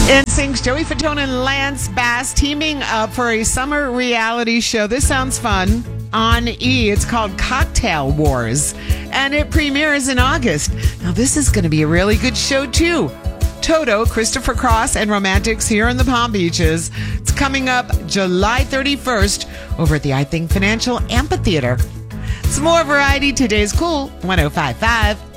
NSYNC's Joey Fatone and Lance Bass teaming up for a summer reality show. This sounds fun. On E! It's called Cocktail Wars, and it premieres in August. Now, this is going to be a really good show, too. Toto, Christopher Cross, and Romantics here in the Palm Beaches. It's coming up July 31st over at the I Think Financial Amphitheater. Some more variety. Today's Cool 105.5.